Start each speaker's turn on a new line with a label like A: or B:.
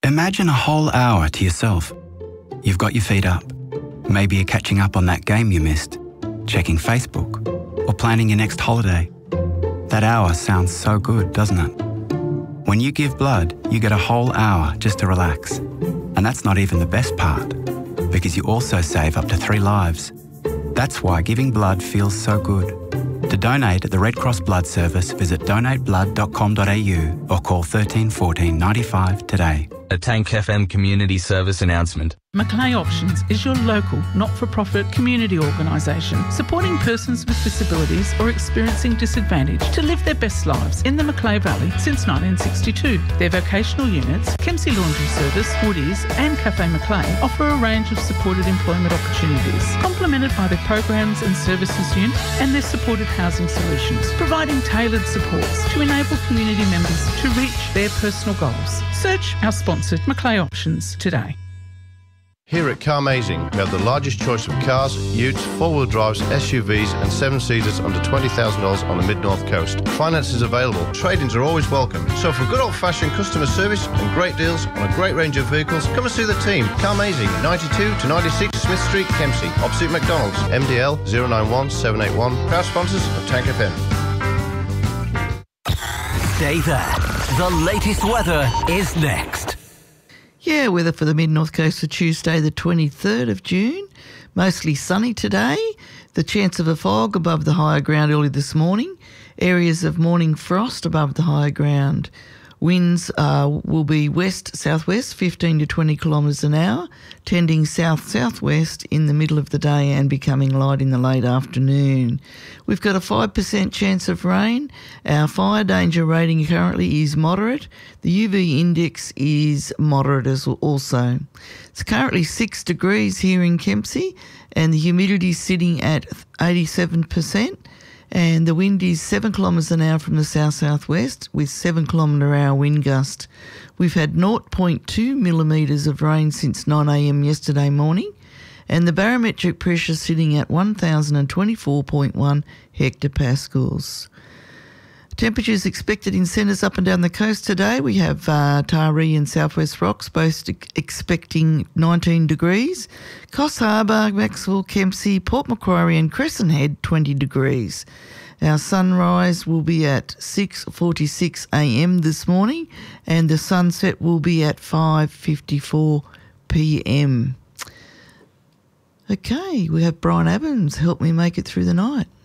A: Imagine a whole hour to yourself. You've got your feet up. Maybe you're catching up on that game you missed, checking Facebook, or planning your next holiday. That hour sounds so good, doesn't it? When you give blood, you get a whole hour just to relax. And that's not even the best part, because you also save up to 3 lives. That's why giving blood feels so good. To donate at the Red Cross Blood Service, visit donateblood.com.au or call 13 14 95 today.
B: A Tank FM community service announcement.
C: Macleay Options is your local, not-for-profit community organisation supporting persons with disabilities or experiencing disadvantage to live their best lives in the Macleay Valley since 1962. Their vocational units, Kempsey Laundry Service, Woodies and Cafe Macleay offer a range of supported employment opportunities, complemented by their programs and services unit and their supported housing solutions, providing tailored supports to enable community members to reach their personal goals. Search our sponsored Macleay Options today.
D: Here at Carmazing, we have the largest choice of cars, utes, four-wheel drives, SUVs and 7-seaters under $20,000 on the Mid-North Coast. Finance is available. Trade-ins are always welcome. So for good old-fashioned customer service and great deals on a great range of vehicles, come and see the team. Carmazing, 92 to 96 Smith Street, Kempsey, opposite McDonald's. MDL 091 781. Proud sponsors of Tank FM.
E: Stay there. The latest weather is next.
F: Yeah, weather for the Mid-North Coast for Tuesday the 23rd of June. Mostly sunny today. The chance of a fog above the higher ground early this morning. Areas of morning frost above the higher ground. Winds will be west-southwest, 15 to 20 kilometres an hour, tending south-southwest in the middle of the day and becoming light in the late afternoon. We've got a 5% chance of rain. Our fire danger rating currently is moderate. The UV index is moderate as also. It's currently 6 degrees here in Kempsey and the humidity is sitting at 87%. And the wind is 7 kilometres an hour from the south-southwest with 7 kilometre-hour wind gust. We've had 0.2 millimetres of rain since 9 a.m. yesterday morning, and the barometric pressure sitting at 1,024.1 hectopascals. Temperatures expected in centres up and down the coast today. We have Taree and South West Rocks both expecting 19 degrees. Coffs Harbour, Maxwell, Kempsey, Port Macquarie and Crescent Head 20 degrees. Our sunrise will be at 6:46 a.m. this morning and the sunset will be at 5:54 p.m. Okay, we have Brian Adams help me make it through the night.